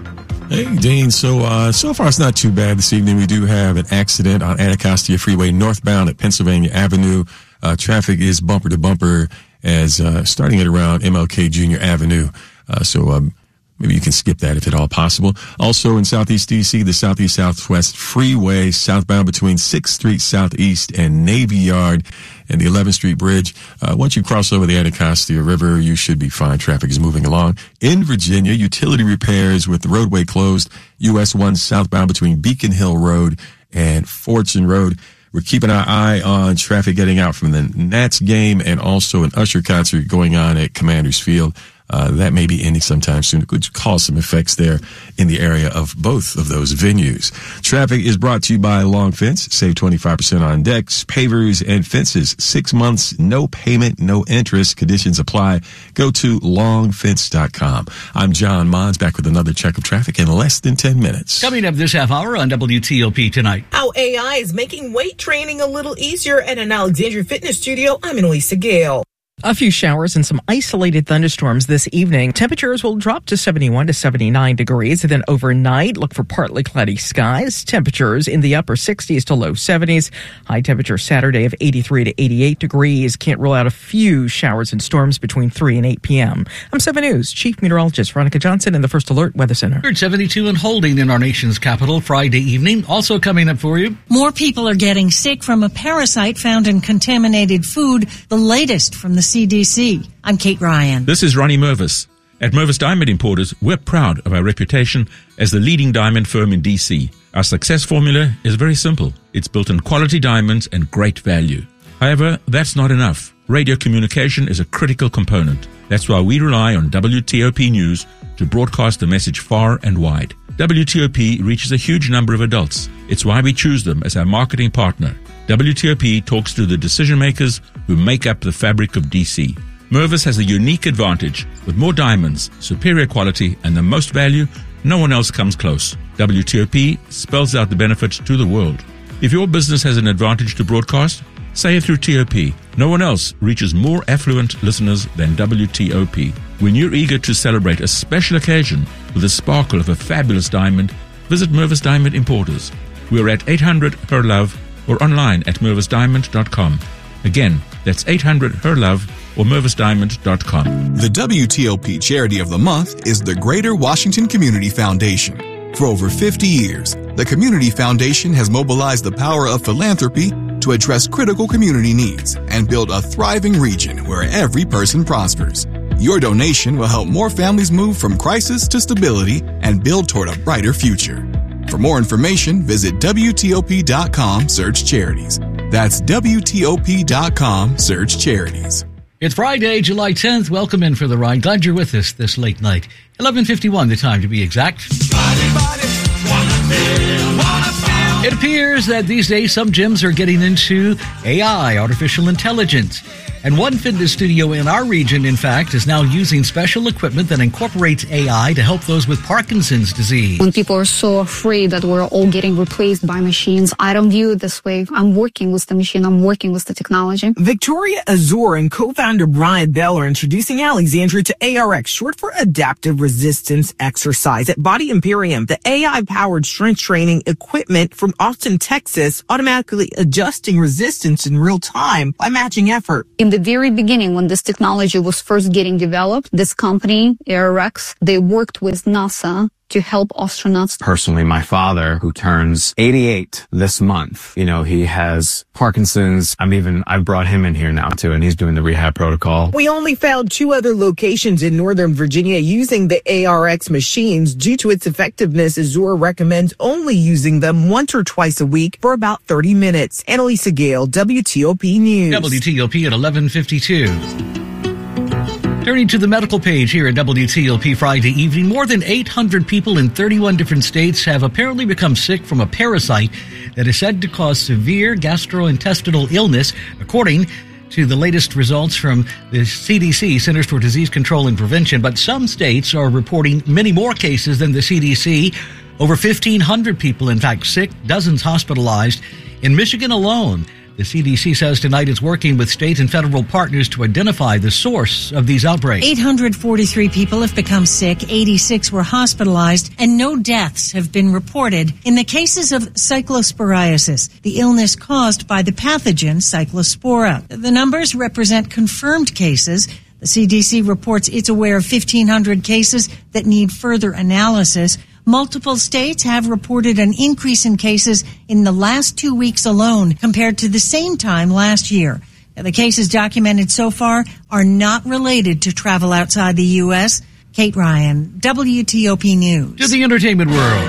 Hey, Dean. So, uh, so far it's not too bad this evening. We do have an accident on Anacostia Freeway northbound at Pennsylvania Avenue. Uh, traffic is bumper to bumper as, uh, starting at around M L K Junior Avenue. Uh, so, um, maybe you can skip that if at all possible. Also in Southeast D C, the Southeast Southwest Freeway southbound between sixth Street Southeast and Navy Yard and the eleventh Street Bridge. Uh, once you cross over the Anacostia River, you should be fine. Traffic is moving along. In Virginia, utility repairs with the roadway closed. U S one southbound between Beacon Hill Road and Fortune Road. We're keeping our eye on traffic getting out from the Nats game and also an Usher concert going on at Commanders Field. Uh, that may be ending sometime soon. It could cause some effects there in the area of both of those venues. Traffic is brought to you by Long Fence. Save twenty-five percent on decks, pavers, and fences. Six months, no payment, no interest. Conditions apply. Go to long fence dot com. I'm John Mons, back with another check of traffic in less than ten minutes. Coming up this half hour on W T O P tonight. How A I is making weight training a little easier at an Alexandria Fitness Studio. I'm Annalisa Gale. A few showers and some isolated thunderstorms this evening. Temperatures will drop to seventy-one to seventy-nine degrees. And then overnight, look for partly cloudy skies. Temperatures in the upper sixties to low seventies. High temperature Saturday of eighty-three to eighty-eight degrees. Can't rule out a few showers and storms between three and eight p.m. I'm seven News Chief Meteorologist Veronica Johnson in the First Alert Weather Center. seventy-two and holding in our nation's capital Friday evening. Also coming up for you. More people are getting sick from a parasite found in contaminated food. The latest from the C D C. I'm Kate Ryan. This is Ronnie Mervis. At Mervis Diamond Importers, we're proud of our reputation as the leading diamond firm in D C. Our success formula is very simple. It's built on quality diamonds and great value. However, that's not enough. Radio communication is a critical component. That's why we rely on W T O P News to broadcast the message far and wide. W T O P reaches a huge number of adults. It's why we choose them as our marketing partner. W T O P talks to the decision makers who make up the fabric of D C. Mervis has a unique advantage. With more diamonds, superior quality, and the most value, no one else comes close. W T O P spells out the benefits to the world. If your business has an advantage to broadcast, say it through T O P. No one else reaches more affluent listeners than W T O P. When you're eager to celebrate a special occasion with the sparkle of a fabulous diamond, visit Mervis Diamond Importers. We're at eight hundred Her Love or online at mervis diamond dot com. Again, that's eight hundred Her Love or mervis diamond dot com. The W T O P Charity of the Month is the Greater Washington Community Foundation. For over fifty years, the Community Foundation has mobilized the power of philanthropy to address critical community needs and build a thriving region where every person prospers. Your donation will help more families move from crisis to stability and build toward a brighter future. For more information, visit W T O P dot com, search charities. That's W T O P dot com, search charities. It's Friday, July tenth. Welcome in for the ride. Glad you're with us this late night. eleven fifty-one, the time to be exact. Body, body, wanna feel, wanna feel. It appears that these days some gyms are getting into A I, artificial intelligence. And one fitness studio in our region, in fact, is now using special equipment that incorporates A I to help those with Parkinson's disease. When people are so afraid that we're all getting replaced by machines, I don't view it this way. I'm working with the machine. I'm working with the technology. Victoria Azur and co-founder Brian Bell are introducing Alexandria to A R X, short for Adaptive Resistance Exercise, at Body Imperium, the A I-powered strength training equipment from Austin, Texas, automatically adjusting resistance in real time by matching effort. In the very beginning, when this technology was first getting developed, this company, A R X, they worked with NASA to help astronauts. Personally, my father, who turns eighty-eight this month, you know, he has Parkinson's. I'm even, I've brought him in here now too, and he's doing the rehab protocol. We only found two other locations in Northern Virginia using the A R X machines. Due to its effectiveness, Azure recommends only using them once or twice a week for about thirty minutes. Annalisa Gale, W T O P News. W T O P at eleven fifty-two. Turning to the medical page here at W T O P Friday evening, more than eight hundred people in thirty-one different states have apparently become sick from a parasite that is said to cause severe gastrointestinal illness, according to the latest results from the C D C, Centers for Disease Control and Prevention. But some states are reporting many more cases than the C D C. Over fifteen hundred people, in fact, sick, dozens hospitalized. In Michigan alone, the C D C says tonight it's working with state and federal partners to identify the source of these outbreaks. eight hundred forty-three people have become sick, eighty-six were hospitalized, and no deaths have been reported in the cases of cyclosporiasis, the illness caused by the pathogen Cyclospora. The numbers represent confirmed cases. The C D C reports it's aware of fifteen hundred cases that need further analysis. Multiple states have reported an increase in cases in the last two weeks alone compared to the same time last year. The cases documented so far are not related to travel outside the U S. Kate Ryan, W T O P News. To the entertainment world.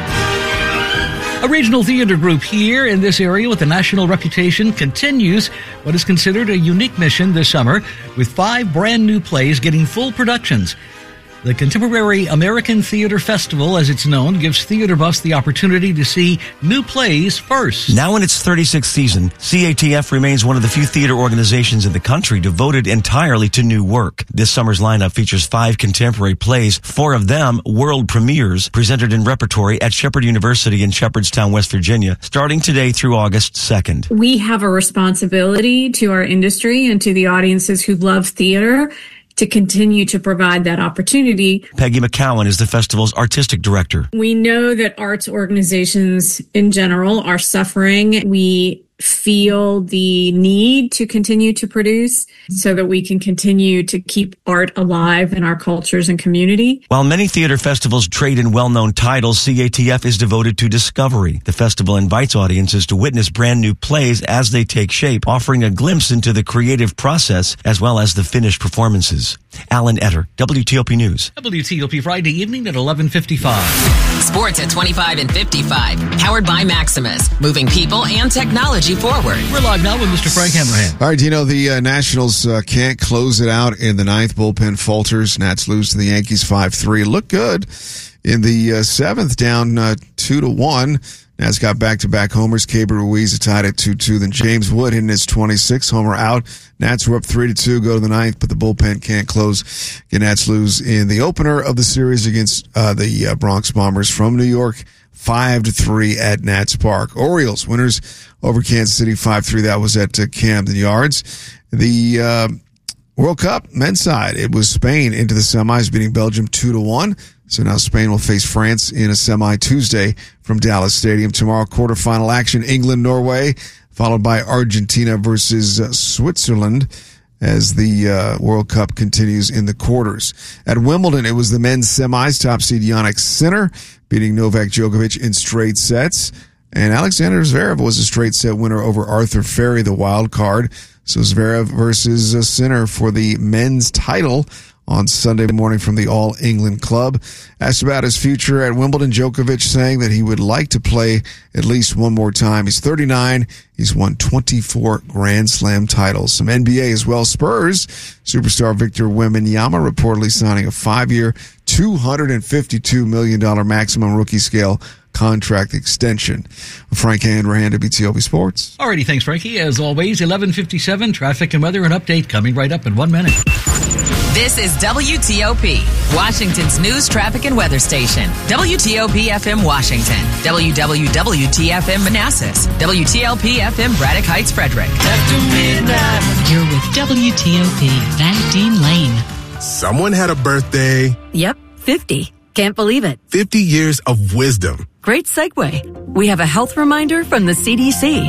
A regional theater group here in this area with a national reputation continues what is considered a unique mission this summer, with five brand new plays getting full productions. The Contemporary American Theater Festival, as it's known, gives theater buffs the opportunity to see new plays first. Now in its thirty-sixth season, C A T F remains one of the few theater organizations in the country devoted entirely to new work. This summer's lineup features five contemporary plays, four of them world premieres, presented in repertory at Shepherd University in Shepherdstown, West Virginia, starting today through August second. We have a responsibility to our industry and to the audiences who love theater to continue to provide that opportunity. Peggy McCowan is the festival's artistic director. We know that arts organizations in general are suffering. We feel the need to continue to produce so that we can continue to keep art alive in our cultures and community. While many theater festivals trade in well-known titles, C A T F is devoted to discovery. The festival invites audiences to witness brand new plays as they take shape, offering a glimpse into the creative process as well as the finished performances. Alan Etter, W T O P News. W T O P Friday evening at eleven fifty-five. Sports at twenty-five and fifty-five. Powered by Maximus. Moving people and technology forward. We're live now with Mister Frank Hammerhand. All right, Dino, the uh, Nationals uh, can't close it out in the ninth. Bullpen falters. Nats lose to the Yankees five three. Look good in the uh, seventh, down uh, two to one. Nats got back-to-back homers. Keibert Ruiz tied at two two. Then James Wood hitting his twenty-sixth homer out. Nats were up three to two, go to the ninth, but the bullpen can't close. Again, Nats lose in the opener of the series against uh, the uh, Bronx Bombers from New York, five to three at Nats Park. Orioles winners over Kansas City five three. That was at uh, Camden Yards. The uh, World Cup men's side, it was Spain into the semis, beating Belgium two to one. So now Spain will face France in a semi Tuesday from Dallas Stadium. Tomorrow, quarterfinal action, England, Norway, followed by Argentina versus uh, Switzerland as the uh, World Cup continues in the quarters. At Wimbledon, it was the men's semis, top seed Jannik Sinner beating Novak Djokovic in straight sets. And Alexander Zverev was a straight set winner over Arthur Ferry, the wild card. So Zverev versus uh, Sinner for the men's title on Sunday morning from the All England Club. Asked about his future at Wimbledon, Djokovic saying that he would like to play at least one more time. He's thirty-nine. He's won twenty-four Grand Slam titles. Some N B A as well. Spurs superstar Victor Wembanyama reportedly signing a five-year, two hundred fifty-two million dollars maximum rookie scale contract extension. Frank Hanrahan, W T O P Sports. Alrighty, thanks, Frankie. As always, eleven fifty-seven, traffic and weather, an update coming right up in one minute. This is W T O P, Washington's news, traffic, and weather station. W T O P F M Washington, W W W T F M Manassas, W T L P F M Braddock Heights, Frederick. After midnight, you're with W T O P, Van Dean Lane. Someone had a birthday. Yep, fifty. Can't believe it. fifty years of wisdom. Great segue. We have a health reminder from the C D C.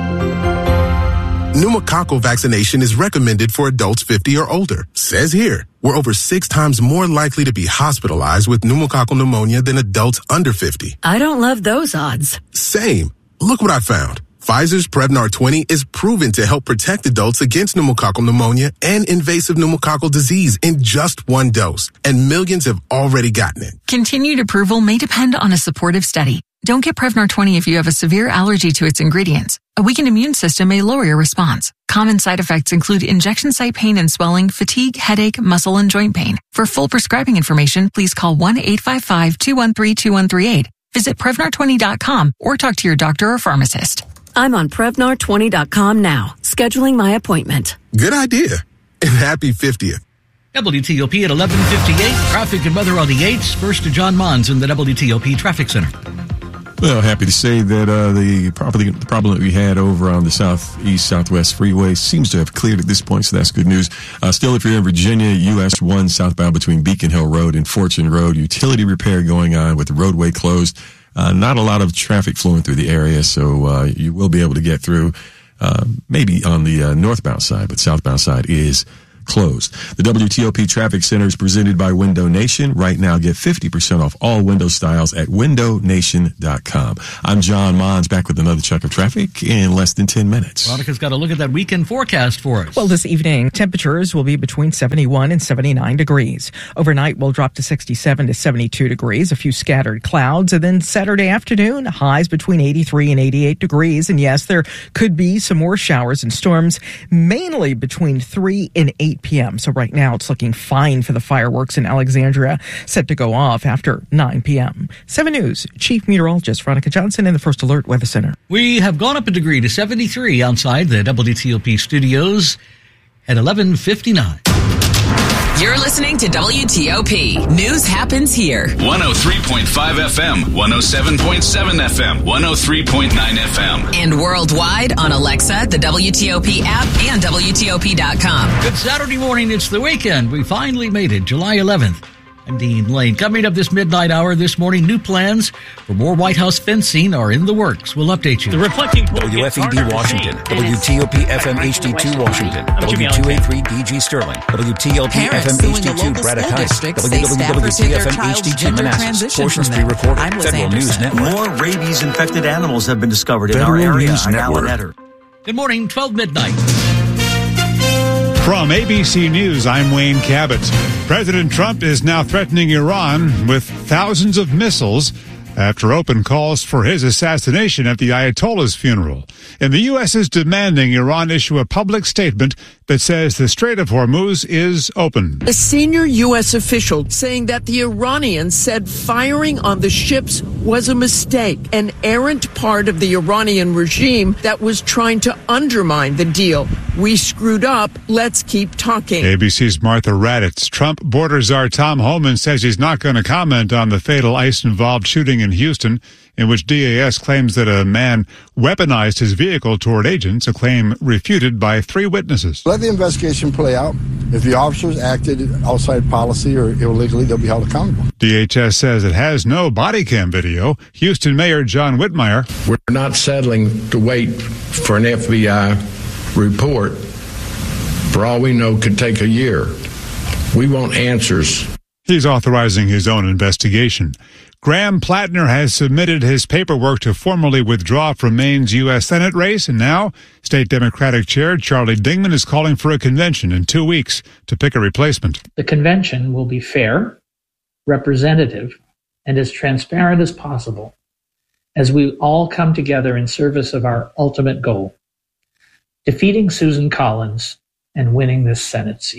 Pneumococcal vaccination is recommended for adults fifty or older. Says here, we're over six times more likely to be hospitalized with pneumococcal pneumonia than adults under fifty. I don't love those odds. Same. Look what I found. Pfizer's Prevnar twenty is proven to help protect adults against pneumococcal pneumonia and invasive pneumococcal disease in just one dose, and millions have already gotten it. Continued approval may depend on a supportive study. Don't get Prevnar twenty if you have a severe allergy to its ingredients. A weakened immune system may lower your response. Common side effects include injection site pain and swelling, fatigue, headache, muscle, and joint pain. For full prescribing information, please call one eight five five, two one three, two one three eight. Visit Prevnar twenty dot com or talk to your doctor or pharmacist. I'm on Prevnar twenty dot com now, scheduling my appointment. Good idea. And happy fiftieth. W T O P at eleven fifty-eight. Traffic and weather on the eights. First to John Mons in the W T O P Traffic Center. Well, happy to say that uh, the, problem, the problem that we had over on the southeast southwest freeway seems to have cleared at this point, so that's good news. Uh, still, if you're in Virginia, U S one southbound between Beacon Hill Road and Fortune Road, utility repair going on with the roadway closed. Uh, not a lot of traffic flowing through the area, so uh, you will be able to get through uh, maybe on the uh, northbound side, but southbound side is closed. The W T O P Traffic Center is presented by Window Nation. Right now, get fifty percent off all window styles at window nation dot com. I'm John Mons, back with another check of traffic in less than ten minutes. Veronica's got a look at that weekend forecast for us. Well, this evening, temperatures will be between seventy-one and seventy-nine degrees. Overnight, we'll drop to sixty-seven to seventy-two degrees, a few scattered clouds. And then Saturday afternoon, highs between eighty-three and eighty-eight degrees. And yes, there could be some more showers and storms, mainly between three and eight p.m. So right now it's looking fine for the fireworks in Alexandria, set to go off after nine p.m. seven News Chief Meteorologist Veronica Johnson in the First Alert Weather Center. We have gone up a degree to seventy-three outside the W T O P studios at eleven fifty-nine. You're listening to W T O P. News happens here. one oh three point five F M, one oh seven point seven F M, one oh three point nine F M. And worldwide on Alexa, the W T O P app, and W T O P dot com. Good Saturday morning. It's the weekend. We finally made it. July eleventh. I'm Dean Lane. Coming up this midnight hour this morning, new plans for more White House fencing are in the works. We'll update you. The reflecting W F E D Washington, W T O P F M H D two Washington, W two eighty-three D G Sterling, W T L P F M H D two Braddock Heights, W W W T F M H D two Manassas. Portions pre-recorded. Federal News Network. More rabies-infected animals have been discovered in Federal our area. News Network. Good morning, twelve midnight. From A B C News, I'm Wayne Cabot. President Trump is now threatening Iran with thousands of missiles after open calls for his assassination at the Ayatollah's funeral. And the U S is demanding Iran issue a public statement that says the Strait of Hormuz is open. A senior U S official saying that the Iranians said firing on the ships was a mistake, an errant part of the Iranian regime that was trying to undermine the deal. We screwed up. Let's keep talking. A B C's Martha Raddatz. Trump border czar Tom Homan says he's not going to comment on the fatal ICE-involved shooting in Houston, in which D A S claims that a man weaponized his vehicle toward agents, a claim refuted by three witnesses. Let the investigation play out. If the officers acted outside policy or illegally, they'll be held accountable. D H S says it has no body cam video. Houston Mayor John Whitmire. We're not settling to wait for an F B I report. For all we know, could take a year. We want answers. He's authorizing his own investigation. Graham Plattner has submitted his paperwork to formally withdraw from Maine's U S Senate race, and now State Democratic Chair Charlie Dingman is calling for a convention in two weeks to pick a replacement. The convention will be fair, representative, and as transparent as possible as we all come together in service of our ultimate goal, defeating Susan Collins and winning this Senate seat.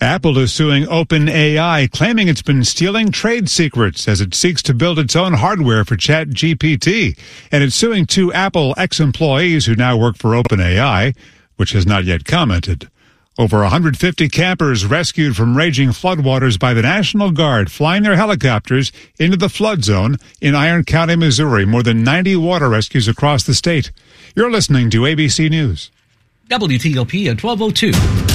Apple is suing OpenAI, claiming it's been stealing trade secrets as it seeks to build its own hardware for ChatGPT. And it's suing two Apple ex-employees who now work for OpenAI, which has not yet commented. Over one hundred fifty campers rescued from raging floodwaters by the National Guard, flying their helicopters into the flood zone in Iron County, Missouri. More than ninety water rescues across the state. You're listening to A B C News. W T O P at twelve oh two.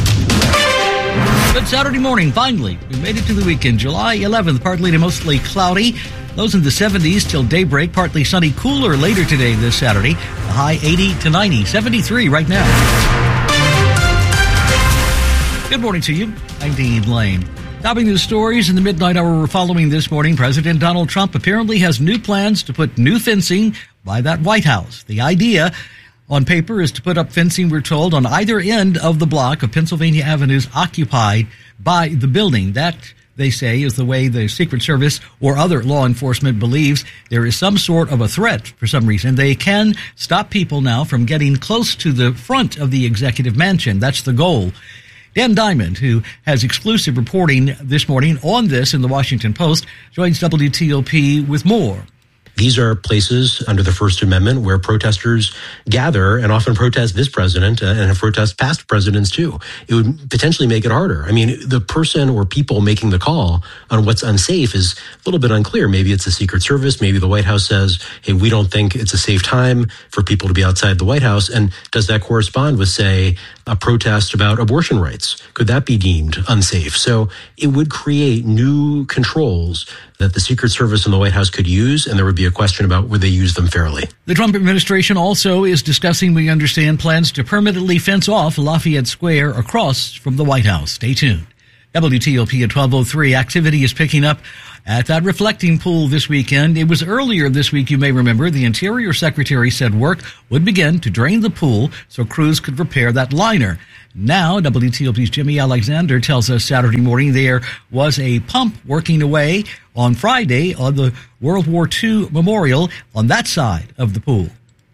Good Saturday morning, finally. We made it to the weekend. July eleventh, partly to mostly cloudy. Lows in the seventies till daybreak. Partly sunny, cooler later today this Saturday. The high eighty to ninety. seventy-three right now. Good morning to you. I'm Dean Lane. Topping the stories in the midnight hour we're following this morning, President Donald Trump apparently has new plans to put new fencing by that White House. The idea on paper is to put up fencing, we're told, on either end of the block of Pennsylvania Avenues occupied by the building. That, they say, is the way the Secret Service or other law enforcement believes there is some sort of a threat for some reason. They can stop people now from getting close to the front of the executive mansion. That's the goal. Dan Diamond, who has exclusive reporting this morning on this in the Washington Post, joins W T O P with more. These are places under the First Amendment where protesters gather and often protest this president uh, and have protest past presidents too. It would potentially make it harder. I mean, the person or people making the call on what's unsafe is a little bit unclear. Maybe it's the Secret Service. Maybe the White House says, hey, we don't think it's a safe time for people to be outside the White House. And does that correspond with, say, a protest about abortion rights? Could that be deemed unsafe? So it would create new controls that the Secret Service and the White House could use, and there would be a question about would they use them fairly. The Trump administration also is discussing, we understand, plans to permanently fence off Lafayette Square across from the White House. Stay tuned. W T O P at twelve oh three. Activity is picking up at that reflecting pool this weekend. It was earlier this week, you may remember, the Interior Secretary said work would begin to drain the pool so crews could repair that liner. Now, W T O P's Jimmy Alexander tells us Saturday morning there was a pump working away on Friday on the World War Two memorial on that side of the pool.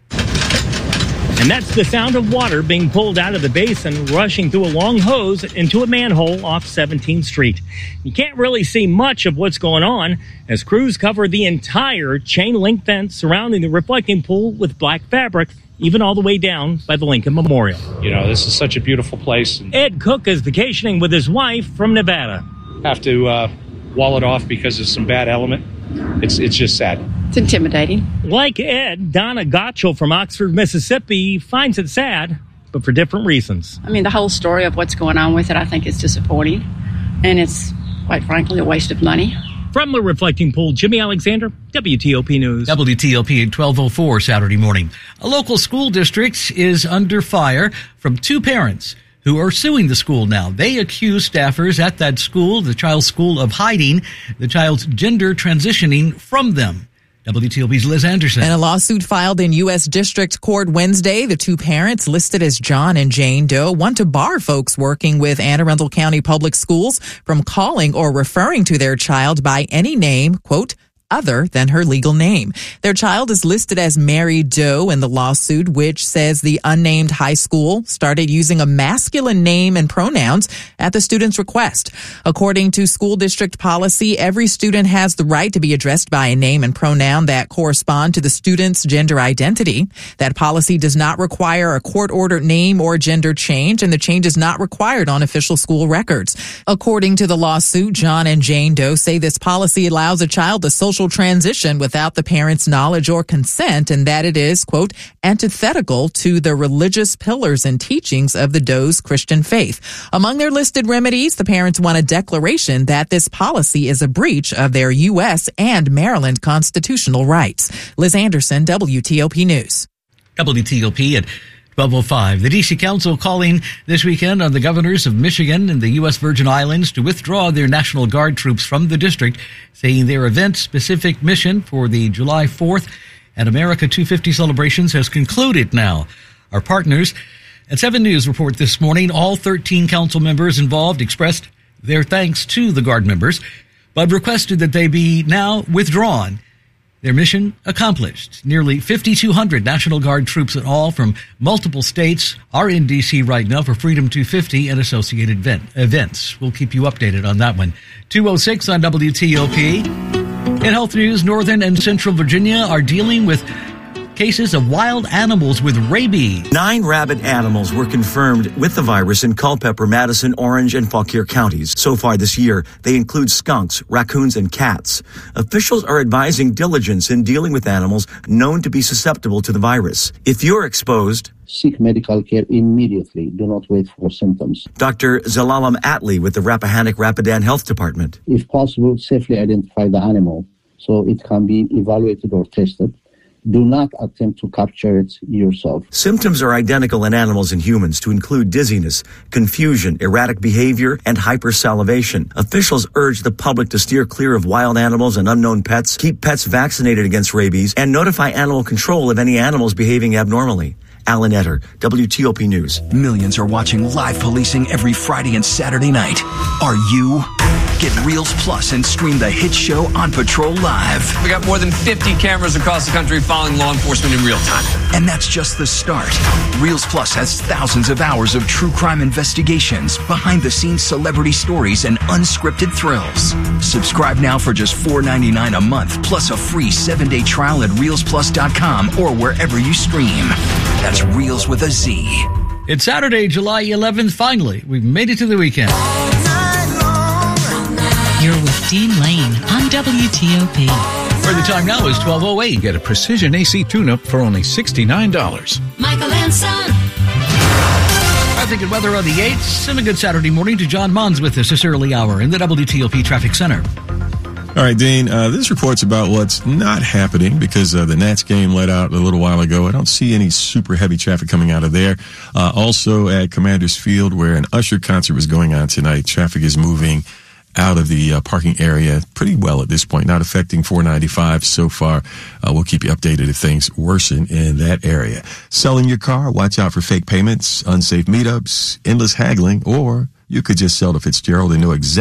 And that's the sound of water being pulled out of the basin, rushing through a long hose into a manhole off seventeenth street. You can't really see much of what's going on as crews cover the entire chain link fence surrounding the reflecting pool with black fabric, even all the way down by the Lincoln Memorial. You know, this is such a beautiful place. Ed Cook is vacationing with his wife from Nevada. Have to uh, wall it off because of some bad element. It's it's just sad. It's intimidating. Like Ed, Donna Gottschall from Oxford, Mississippi finds it sad, but for different reasons. I mean, the whole story of what's going on with it, I think is disappointing. And it's, quite frankly, a waste of money. From the reflecting pool, Jimmy Alexander, W T O P News. W T O P at twelve oh four Saturday morning. A local school district is under fire from two parents who are suing the school now. They accuse staffers at that school, the child's school, of hiding the child's gender transitioning from them. W T O P's Liz Anderson. In a lawsuit filed in U S District Court Wednesday, the two parents listed as John and Jane Doe want to bar folks working with Anne Arundel County Public Schools from calling or referring to their child by any name, quote, other than her legal name. Their child is listed as Mary Doe in the lawsuit, which says the unnamed high school started using a masculine name and pronouns at the student's request. According to school district policy, every student has the right to be addressed by a name and pronoun that correspond to the student's gender identity. That policy does not require a court-ordered name or gender change, and the change is not required on official school records. According to the lawsuit, John and Jane Doe say this policy allows a child to social transition without the parent's knowledge or consent, and that it is, quote, antithetical to the religious pillars and teachings of the Doe's Christian faith. Among their listed remedies, the parents want a declaration that this policy is a breach of their U S and Maryland constitutional rights. Liz Anderson, W T O P News. W T O P at twelve oh five. The D C Council calling this weekend on the governors of Michigan and the U S Virgin Islands to withdraw their National Guard troops from the district, saying their event-specific mission for the July fourth and America two fifty celebrations has concluded now. Our partners at seven News report this morning, all thirteen council members involved expressed their thanks to the Guard members, but requested that they be now withdrawn. Their mission accomplished. Nearly fifty-two hundred National Guard troops in all from multiple states are in D C right now for Freedom two fifty and associated event, events. We'll keep you updated on that one. two oh six on W T O P. In health news, Northern and Central Virginia are dealing with cases of wild animals with rabies. Nine rabid animals were confirmed with the virus in Culpeper, Madison, Orange, and Fauquier counties. So far this year, they include skunks, raccoons, and cats. Officials are advising diligence in dealing with animals known to be susceptible to the virus. If you're exposed, seek medical care immediately. Do not wait for symptoms. Doctor Zalalam Atlee with the Rappahannock Rapidan Health Department. If possible, safely identify the animal so it can be evaluated or tested. Do not attempt to capture it yourself. Symptoms are identical in animals and humans to include dizziness, confusion, erratic behavior, and hypersalivation. Officials urge the public to steer clear of wild animals and unknown pets, keep pets vaccinated against rabies, and notify animal control of any animals behaving abnormally. Alan Etter, W T O P News. Millions are watching live policing every Friday and Saturday night. Are you? Get Reels Plus and stream the hit show On Patrol Live. We got more than fifty cameras across the country following law enforcement in real time. And that's just the start. Reels Plus has thousands of hours of true crime investigations, behind-the-scenes celebrity stories, and unscripted thrills. Subscribe now for just four ninety-nine a month, plus a free seven-day trial at reels plus dot com or wherever you stream. That's Reels with a Z. It's Saturday, July eleventh. Finally, we've made it to the weekend. You're with Dean Lane on W T O P. Where the time now is twelve oh eight. Get a precision A C tune-up for only sixty-nine dollars. Michael and Son. Traffic and weather on the eights, and a good Saturday morning to John Mons with us this early hour in the W T O P Traffic Center. All right, Dean, uh, this report's about what's not happening because uh, the Nats game let out a little while ago. I don't see any super heavy traffic coming out of there. Uh, also at Commander's Field, where an Usher concert was going on tonight, traffic is moving out of the uh, parking area pretty well at this point, not affecting four ninety-five so far. Uh, we'll keep you updated if things worsen in that area. Selling your car, watch out for fake payments, unsafe meetups, endless haggling, or you could just sell to Fitzgerald and know exactly